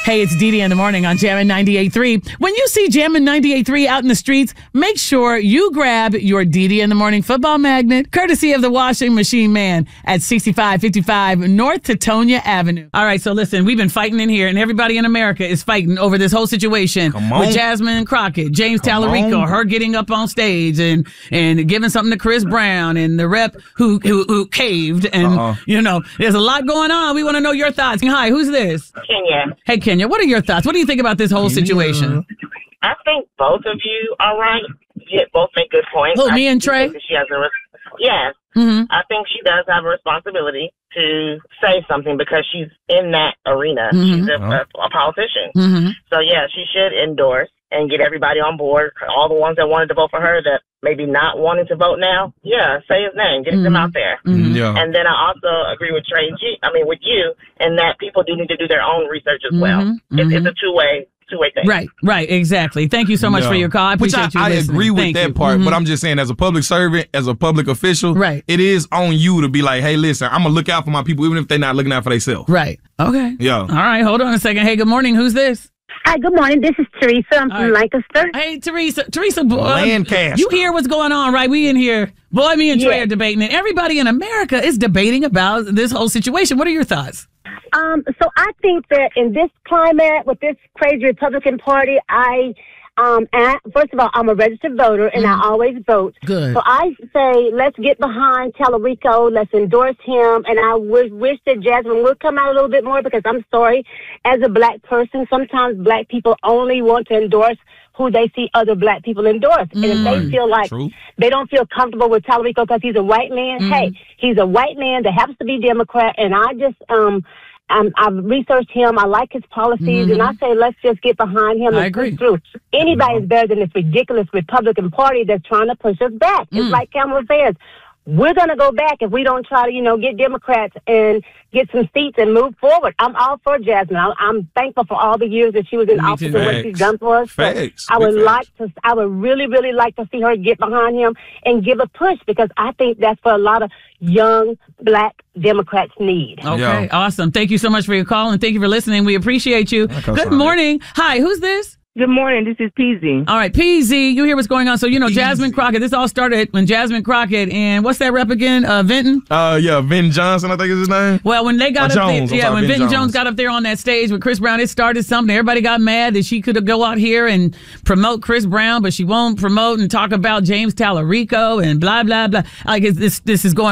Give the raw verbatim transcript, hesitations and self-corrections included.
Hey, it's Dee Dee in the morning on Jammin' ninety-eight point three. When you see Jammin' ninety-eight point three out in the streets, make sure you grab your Dee Dee in the morning football magnet, courtesy of the washing machine man at sixty-five fifty-five North Teutonia Avenue. All right, so listen, we've been fighting in here, and everybody in America is fighting over this whole situation with Jasmine Crockett, James Come Tallarico, on. her getting up on stage and and giving something to Chris Brown, and the rep who who, who caved, and Uh-uh. you know, there's a lot going on. We want to know your thoughts. Hi, who's this? Kenya. Hey, Kenya, what are your thoughts? What do you think about this whole situation? I think both of you are right. You both make good points. Who, I me and do Trey? think that She has a res- yes. Mm-hmm. I think she does have a responsibility to say something because she's in that arena. Mhm. She's a, a, a politician. Mm-hmm. So, yeah, she should endorse and get everybody on board. All the ones that wanted to vote for her that maybe not wanting to vote now, yeah, say his name. Get Mhm. them out there. Mm-hmm. Yeah. And then I also agree with Trey, G, I mean, with you, and that people do need to do their own research as well. Mhm. It's, Mhm. it's a two-way two-way thing. Right, right, exactly. Thank you so much Yeah. for your call. I Which appreciate I, you I listening. agree with Thank that you. part, Mhm. but I'm just saying, as a public servant, as a public official, Right. it is on you to be like, hey, listen, I'm gonna look out for my people, even if they're not looking out for themselves. Right. Okay. Yeah. All right, hold on a second. Hey, good morning. Who's this? Hi, good morning. This is Teresa. I'm All from right. Lancaster. Hey, Teresa. Teresa, boy, Lancaster. you hear what's going on, right? We in here. Boy, me and Trey Yes. are debating it. Everybody in America is debating about this whole situation. What are your thoughts? Um, so I think that in this climate with this crazy Republican Party, I um, and first of all, I'm a registered voter and I always vote. Good. So I say let's get behind Tallarico, let's endorse him, and I wish, wish that Jasmine would come out a little bit more because I'm sorry, as a black person, sometimes black people only want to endorse who they see other black people endorse. And if they feel like True. they don't feel comfortable with Tallarico because he's a white man, hey, he's a white man that happens to be Democrat, and I just um. Um, I've researched him. I like his policies, and I say let's just get behind him I and agree. push through. Anybody is better than this ridiculous Republican Party that's trying to push us back. It's like Kamala says. We're going to go back if we don't try to, you know, get Democrats and get some seats and move forward. I'm all for Jasmine. I- I'm thankful for all the years that she was in Me office too. and what she's done for us. So Facts. I would Big like facts. to, I would really, really like to see her get behind him and give a push because I think that's what a lot of young black Democrats need. Okay, Yeah. awesome. Thank you so much for your call, and thank you for listening. We appreciate you. co-sign Good it. morning. Hi, who's this? Good morning. This is Peasy. All right, P Z, you hear what's going on. So, you know, Jasmine Crockett, this all started when Jasmine Crockett and what's that rep again? Uh, Vinton? Uh, yeah, Vin Johnson, I think is his name. Well, when they got Or up Jones, there, I'm yeah, sorry, when Ben Vinton Jones. Jones got up there on that stage with Chris Brown, it started something. Everybody got mad that she could go out here and promote Chris Brown, but she won't promote and talk about James Tallarico and blah, blah, blah. Like, it's, this, this is going